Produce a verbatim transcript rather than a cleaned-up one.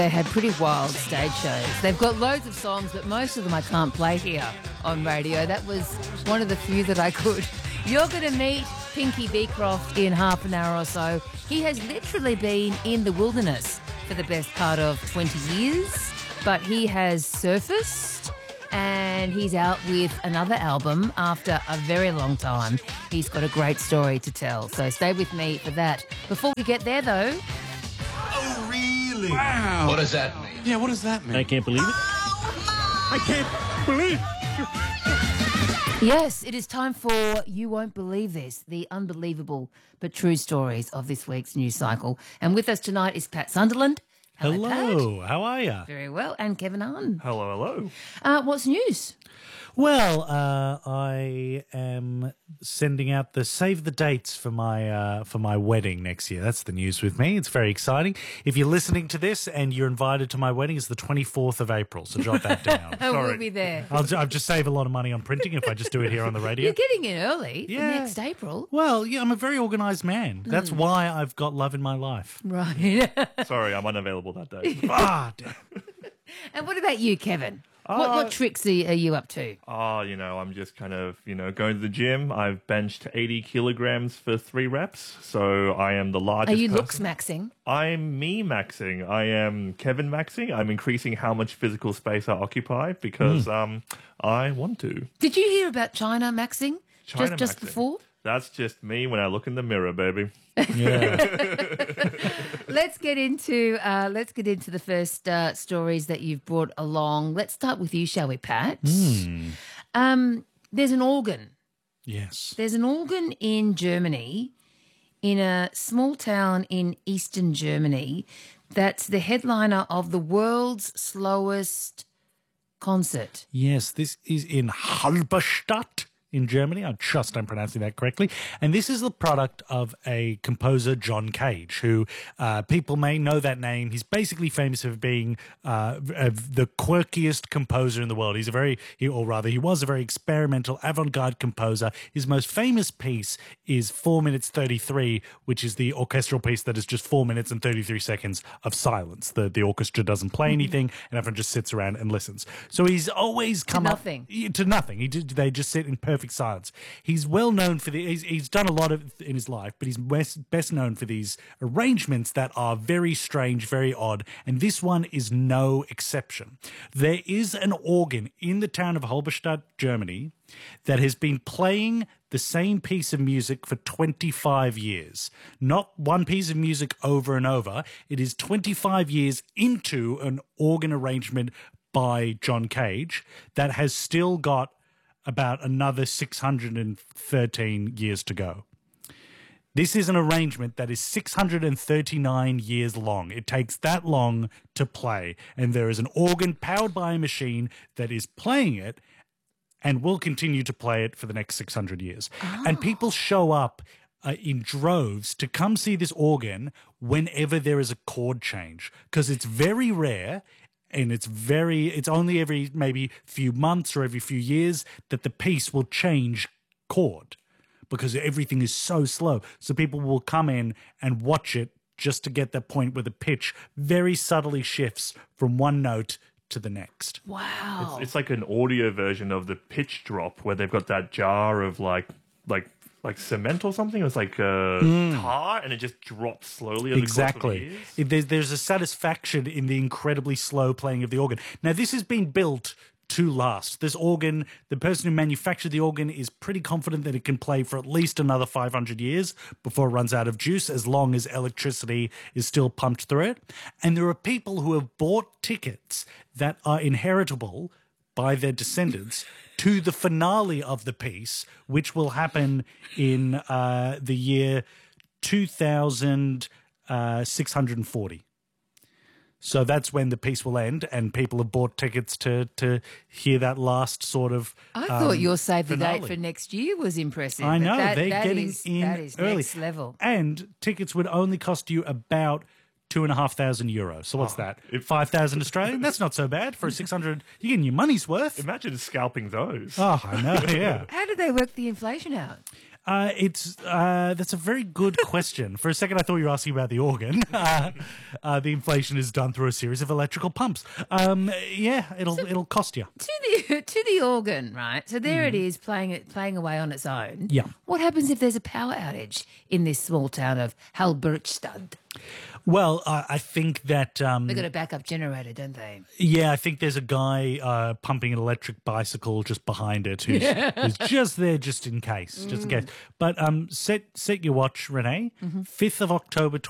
They had pretty wild stage shows. They've got loads of songs, but most of them I can't play here on radio. That was one of the few that I could. You're going to meet Pinky Beecroft in half an hour or so. He has literally been in the wilderness for the best part of twenty years, but he has surfaced and he's out with another album after a very long time. He's got a great story to tell, so stay with me for that. Before we get there, though... Oh, really? Wow. What does that mean? Yeah, what does that mean? I can't believe it. I can't believe it. Yes, it is time for You Won't Believe This, the unbelievable but true stories of this week's news cycle. And with us tonight is Pat Sunderland. Hello, Hello, Pat. how are you? Very well. And Kevin Hahn. Hello, hello. Uh, what's news? Well, uh, I am sending out the save the dates for my uh, for my wedding next year. That's the news with me. It's very exciting. If you're listening to this and you're invited to my wedding, it's the twenty-fourth of April, so jot that down. Oh, Sorry. we'll be there. I'll, I'll just save a lot of money on printing if I just do it here on the radio. You're getting in early for Yeah. next April. Well, yeah, I'm a very organised man. That's why I've got love in my life. Right. Sorry, I'm unavailable that day. Ah, damn. And what about you, Kevin? What, Uh, what tricks are, are you up to? Oh, you know, I'm just kind of, you know, going to the gym. I've benched eighty kilograms for three reps, so I am the Are largest you person. looks maxing? I'm me maxing. I am Kevin maxing. I'm increasing how much physical space I occupy because um, I want to. Did you hear about China maxing? China just just maxing. before? That's just me when I look in the mirror, baby. Yeah. Let's get into uh, let's get into the first uh, stories that you've brought along. Let's start with you, shall we, Pat? Um, there's an organ. Yes. There's an organ in Germany, in a small town in eastern Germany, that's the headliner of the world's slowest concert. Yes, this is in Halberstadt in Germany. I trust I'm pronouncing that correctly. And this is the product of a composer, John Cage, who uh, people may know that name. He's basically famous for being uh, the quirkiest composer in the world. He's a very, he, or rather, he was a very experimental, avant-garde composer. His most famous piece is four minutes thirty-three, which is the orchestral piece that is just four minutes and thirty-three seconds of silence. The, the orchestra doesn't play anything, and everyone just sits around and listens. So he's always come nothing. up... To nothing. He did, they just sit in perfect silence. He's well known for the. He's, he's done a lot of in his life, but he's best, best known for these arrangements that are very strange, very odd, and this one is no exception. There is an organ in the town of Halberstadt, Germany, that has been playing the same piece of music for twenty-five years. Not one piece of music over and over. It is twenty-five years into an organ arrangement by John Cage that has still got about another six hundred thirteen years to go. This is an arrangement that is six hundred thirty-nine years long. It takes that long to play, and there is an organ powered by a machine that is playing it and will continue to play it for the next six hundred years. Oh. And people show up uh, in droves to come see this organ whenever there is a chord change, because it's very rare. And it's very, it's only every maybe few months or every few years that the piece will change chord because everything is so slow. So people will come in and watch it just to get that point where the pitch very subtly shifts from one note to the next. Wow. It's, it's like an audio version of the pitch drop where they've got that jar of like, like, like cement or something. It's like uh, tar, and it just drops slowly. Over Exactly. The course of years. It- There's, there's a satisfaction in the incredibly slow playing of the organ. Now, this has been built to last. This organ, the person who manufactured the organ is pretty confident that it can play for at least another five hundred years before it runs out of juice, as long as electricity is still pumped through it. And there are people who have bought tickets that are inheritable by their descendants to the finale of the piece, which will happen in uh, the year two thousand six hundred forty. So that's when the piece will end, and people have bought tickets to to hear that last sort of. I thought um, your save the date finale. for next year was impressive. I but know that, they're that getting is- in that is early, next level. and tickets would only cost you about two and a half thousand euros. So what's that? Five thousand Australian? That's not so bad for a six hundred. You're getting your money's worth. Imagine scalping those. Oh, I know. Yeah. How did they work the inflation out? Uh, it's uh, that's a very good question. For a second, I thought you were asking about the organ. Uh, uh, the inflation is done through a series of electrical pumps. Um, yeah, it'll it'll cost you. To the to the organ, right? So there it is, playing it playing away on its own. Yeah. What happens if there's a power outage in this small town of Halbergstad? Well, uh, I think that um, They've got a backup generator, don't they? yeah, I think there's a guy uh, pumping an electric bicycle just behind it who's, who's just there just in case, just in case. But um, set set your watch, Renee. Fifth of October,